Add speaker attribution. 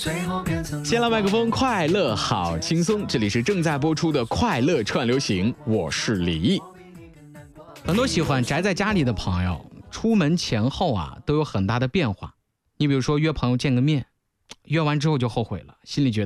Speaker 1: 先来麦克风，快乐好轻松，这里是正在播出的快乐串流行，我是李毅。
Speaker 2: 很多喜欢宅在家里的朋友，出门前后都有很大的变化。你比如说约朋友见个面，约完之后就后悔了，心里觉得